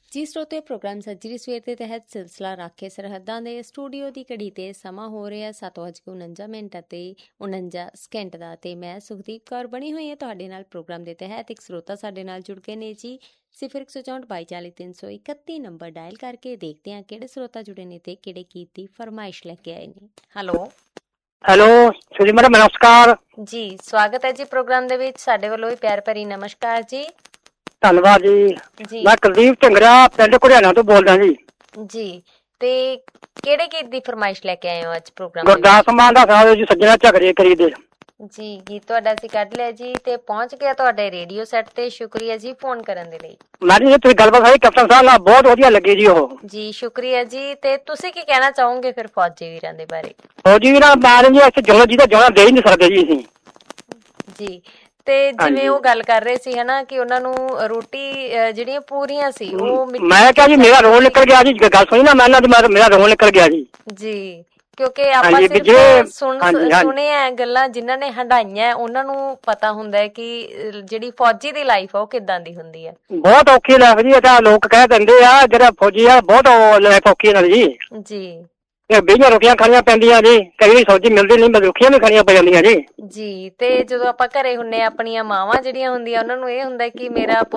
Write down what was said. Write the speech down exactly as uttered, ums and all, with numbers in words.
ਜੀ ਸਰੋਤੇ ਪ੍ਰੋਗਰਾਮ ਸੱਜਰੀ ਸਵੇਰ ਦੇ ਤਹਿਤ ਸਿਲਸਿਲਾ ਰਾਖੇ ਸਰਹੱਦਾਂ ਦੇ ਸਟੂਡੀਓ ਦੀ ਘੜੀ ਤੇ ਸਮਾਂ ਹੋ ਰਿਹਾ ਸੱਤ ਵੱਜ ਕੇ ਉਣੰਜਾ ਮਿੰਟ ਅਤੇ ਉਣੰਜਾ ਸਕਿੰਟ ਦਾ ਤੇ ਮੈਂ ਸੁਖਦੀਪ ਕੌਰ ਬਣੀ ਹੋਈ ਹਾਂ ਤੁਹਾਡੇ ਨਾਲ ਪ੍ਰੋਗਰਾਮ ਦੇ ਤਹਿਤ। ਇੱਕ ਸਰੋਤਾ ਸਾਡੇ ਨਾਲ ਜੁੜ ਕੇ ਨੇ ਜੀ, ਸਿਫਰ ਇੱਕ ਸੌ ਚੌਂਹਠ ਬਾਈ ਚਾਲੀ ਤਿੰਨ ਸੌ ਇਕੱਤੀ ਨੰਬਰ ਡਾਇਲ ਕਰਕੇ ਦੇਖਦੇ ਹਾਂ ਕਿਹੜੇ ਸਰੋਤਾ ਜੁੜੇ ਨੇ ਤੇ ਕਿਹੜੇ ਗੀਤ ਦੀ ਫਰਮਾਇਸ਼ ਲੈ ਕੇ ਆਏ ਨੇ। ਹੈਲੋ ਹੈਲੋ ਸ਼੍ਰੀ ਮੈਡਮ ਨਮਸਕਾਰ ਜੀ, ਸਵਾਗਤ ਹੈ ਜੀ ਪ੍ਰੋਗਰਾਮ ਦੇ ਵਿੱਚ। ਸਾਡੇ ਵੱਲੋਂ ਵੀ ਪਿਆਰ ਭਰੀ ਨਮਸਕਾਰ ਜੀ। ਧੰਨਵਾਦ ਜੀ। ਜੀ ਮੈਂ ਕੁਲਦੀਪ ਝੰਗਰਾ ਪਿੰਡ ਘੁੜਿਆਣਾ ਤੋਂ ਬੋਲਦਾ ਜੀ। ਜੀ, ਤੇ ਕਿਹੜੇ ਗੀਤ ਦੀ ਫਰਮਾਇਸ਼ ਲੈ ਕੇ ਆਏ ਹੋ ਅੱਜ ਪ੍ਰੋਗਰਾਮ? ਗੁਰਦਾਸ ਮਾਨ ਦਾ ਸਾਹਿਬ ਜੀ, ਸੱਜਣਾ ਝਗੜੇ ਕਰੀਦੇ। ਜੀ, ਗੀਤ ਤੁਹਾਡਾ ਅਸੀਂ ਕੱਢ ਲਿਆ ਜੀ ਤੇ ਪਹੁੰਚ ਗਿਆ ਤੁਹਾਡੇ ਰੇਡੀਓ ਸੈੱਟ ਤੇ। ਸ਼ੁਕਰੀਆ ਜੀ ਫੋਨ ਕਰਨ ਦੇ ਲਈ। ਮੈਡਮ ਜੀ ਤੁਸੀਂ ਗੱਲਬਾਤ ਸਾਰੀ ਕੈਪਟਨ ਸਾਹਿਬ ਨਾਲ ਬਹੁਤ ਵਧੀਆ ਲੱਗੀ ਜੀ। ਉਹ ਜੀ ਸ਼ੁਕਰੀਆ ਜੀ। ਤੇ ਤੁਸੀਂ ਕੀ ਕਹਿਣਾ ਚਾਹੋਗੇ ਫਿਰ ਫੌਜੀ ਵੀਰਾਂ ਦੇ ਬਾਰੇ? ਫੌਜੀ ਵੀਰਾਂ ਮੈਡਮ ਜੀ ਇੱਥੇ ਜੋ ਜੀ ਦਾ ਜੋਣਾ ਦੇ ਹੀ ਨਹੀਂ ਸਕਦੇ ਜੀ ਅਸੀਂ। ਜੀ ਤੇ ਜਿਵੇਂ ਉਹ ਗੱਲ ਕਰ ਰਹੇ ਸੀ ਹਨਾ ਕਿ ਉਹਨਾਂ ਨੂੰ ਰੋਟੀ ਜਿਹੜੀਆਂ ਪੂਰੀਆਂ ਸੀ ਉਹ ਮੈਂ ਕਿਹਾ ਜੀ ਮੇਰਾ ਰੋਲ ਨਿਕਲ ਗਿਆ ਜੀ। ਗੱਲ ਸੁਣੀ ਨਾ ਮੈਂ ਇਹਨਾਂ ਮੇਰਾ ਰੋਲ ਨਿਕਲ ਗਿਆ ਜੀ। ਜੀ, ਕਿਉਂਕਿ ਆਪਾਂ ਸਿਰਫ ਸੁਣ ਸੁਣਿਆ ਗੱਲਾਂ, ਜਿਨ੍ਹਾਂ ਨੇ ਹੰਡਾਈਆਂ ਉਹਨਾਂ ਨੂੰ ਪਤਾ ਹੁੰਦਾ ਹੈ ਕਿ ਜਿਹੜੀ ਫੌਜੀ ਦੀ ਲਾਈਫ ਆ ਉਹ ਕਿੱਦਾਂ ਦੀ ਹੁੰਦੀ ਹੈ। ਬਹੁਤ ਔਖੀ ਲਾਈਫ ਜੀ। ਤਾਂ ਲੋਕ ਕਹਿ ਦਿੰਦੇ ਆ ਜਿਹੜਾ ਫੌਜੀ ਆ ਬਹੁਤ ਲਾਈਫ ਔਖੀ ਇਹਨਾਂ ਦੀ ਜੀ। ਜੀ, ਬੀਆਂ ਰੋਟੀਆਂ ਖਾਣੀਆਂ ਪੈਂਦੀਆਂ ਜੀ, ਕਈ ਵਾਰੀ ਸਬਜ਼ੀ ਮਿਲਦੀ ਨਹੀਂ, ਮੈਂ ਰੁੱਖੀਆਂ ਵੀ ਖਾਣੀਆਂ ਪੈ ਜਾਂਦੀਆਂ ਜੀ। ਜੀ, ਤੇ ਜਦੋਂ ਆਪਾਂ ਘਰੇ ਹੁੰਨੇ ਆਪਣੀਆਂ ਮਾਵਾਂ ਜਿਹੜੀਆਂ ਹੁੰਦੀਆਂ ਉਹਨਾਂ ਨੂੰ ਇਹ ਹੁੰਦਾ ਕਿ ਮੇਰਾ